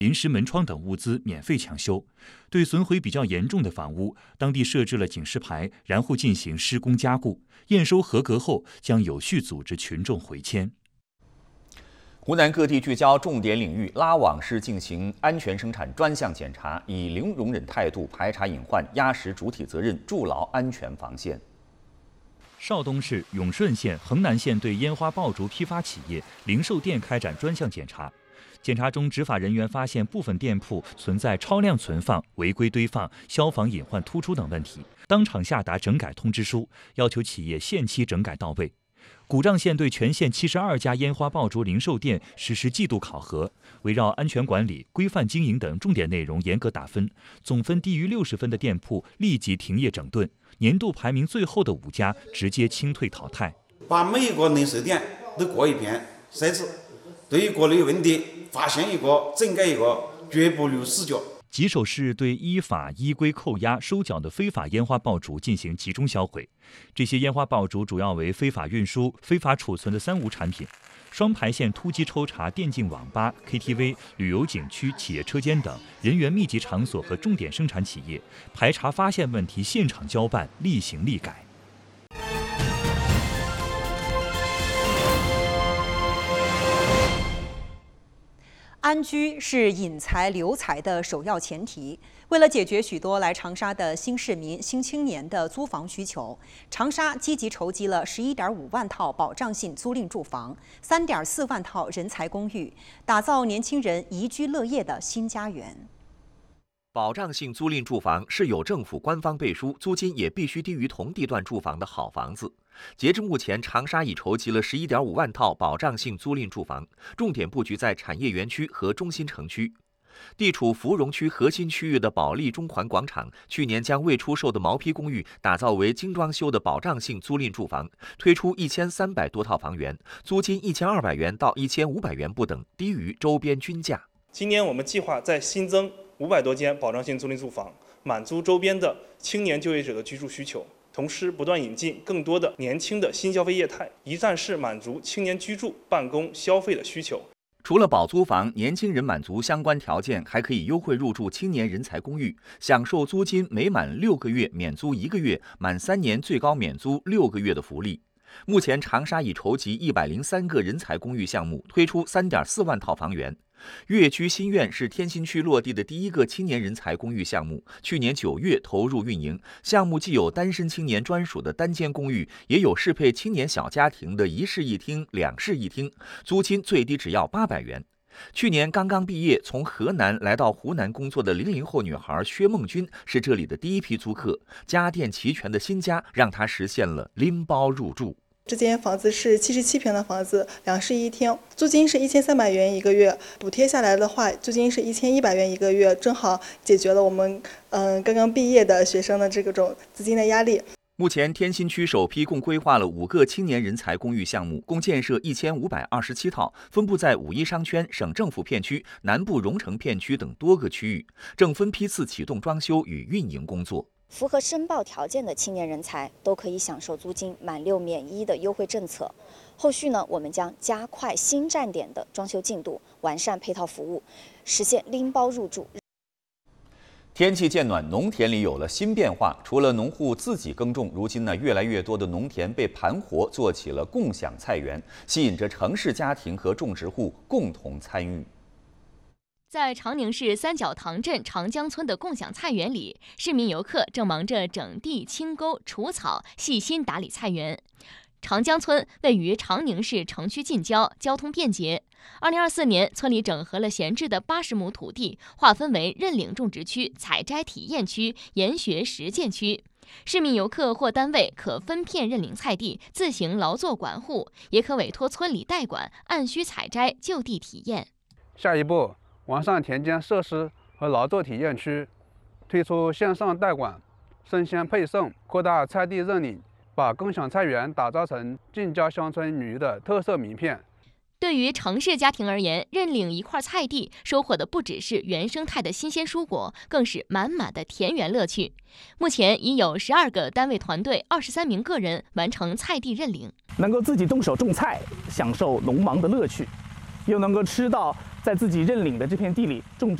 临时门窗等物资免费抢修。对损毁比较严重的房屋，当地设置了警示牌，然后进行施工加固。验收合格后，将有序组织群众回迁。 湖南各地聚焦重点领域，拉网式进行安全生产专项检查，以零容忍态度排查隐患，压实主体责任，筑牢安全防线。 邵东市、永顺县、衡南县对烟花爆竹批发企业、零售店开展专项检查。检查中，执法人员发现部分店铺存在超量存放、违规堆放、消防隐患突出等问题，当场下达整改通知书，要求企业限期整改到位。古丈县对全县72家烟花爆竹零售店实施季度考核，围绕安全管理、规范经营等重点内容严格打分，总分低于60分的店铺立即停业整顿，年度排名最后的5家直接清退淘汰。 把每一个零售店都过一遍筛子，对于各类问题发现一个整改一个，绝不留死角。 吉首市对依法依规扣押收缴的非法烟花爆竹进行集中销毁。这些烟花爆竹主要为非法运输、非法储存的3无产品。双牌县突击抽查电竞网吧、KTV、旅游景区、企业车间等人员密集场所和重点生产企业，排查发现问题现场交办，立行立改。 安居是引才留才的首要前提。为了解决许多来长沙的新市民、新青年的租房需求，长沙积极筹集了11.5万套保障性租赁住房、3.4万套人才公寓，打造年轻人宜居乐业的新家园。 保障性租赁住房是有政府官方背书，租金也必须低于同地段住房的好房子。截至目前，长沙已筹集了11.5万套保障性租赁住房，重点布局在产业园区和中心城区。地处芙蓉区核心区域的保利中环广场，去年将未出售的毛坯公寓打造为精装修的保障性租赁住房，推出1300多套房源，租金1200元到1500元不等，低于周边均价。 今年我们计划再新增500多间保障性租赁住房，满足周边的青年就业者的居住需求，同时不断引进更多的年轻的新消费业态，一站式满足青年居住、办公、消费的需求。 除了保租房，年轻人满足相关条件，还可以优惠入住青年人才公寓，享受租金每满6个月免租1个月，满3年最高免租6个月的福利。目前长沙已筹集103个人才公寓项目，推出3.4万套房源。悦居新苑是天心区落地的第1个青年人才公寓项目，去年9月投入运营。项目既有单身青年专属的单间公寓，也有适配青年小家庭的1室1厅、2室1厅，租金最低只要800元。去年刚刚毕业，从河南来到湖南工作的00后女孩薛梦君是这里的第1批租客，家电齐全的新家让她实现了拎包入住。 这间房子是77平的房子，2室1厅，租金是1300元1个月，补贴下来的话，租金是1100元1个月，正好解决了我们刚刚毕业的学生的这种资金的压力。 目前天心区首批共规划了5个青年人才公寓项目，共建设1527套，分布在5一商圈、省政府片区、南部蓉城片区等多个区域，正分批次启动装修与运营工作。 符合申报条件的青年人才都可以享受租金满6免1的优惠政策。后续呢，我们将加快新站点的装修进度，完善配套服务，实现拎包入住。 天气渐暖，农田里有了新变化。除了农户自己耕种，如今呢，越来越多的农田被盘活，做起了共享菜园，吸引着城市家庭和种植户共同参与。 在长宁市三角塘镇长江村的共享菜园里，市民游客正忙着整地、清沟、除草，细心打理菜园。长江村位于长宁市城区近郊，交通便捷。2024年，村里整合了闲置的80亩土地，划分为认领种植区、采摘体验区、研学实践区。市民游客或单位可分片认领菜地，自行劳作管护，也可委托村里代管，按需采摘，就地体验。 下一步，完善田间设施和劳作体验区，推出线上代管、生鲜配送，扩大菜地认领，把共享菜园打造成近郊乡村旅游的特色名片。 对于城市家庭而言，认领一块菜地，收获的不只是原生态的新鲜蔬果，更是满满的田园乐趣。目前已有12个单位团队、23名个人完成菜地认领， 能够自己动手种菜，享受农忙的乐趣。 又能够吃到在自己认领的这片地里种植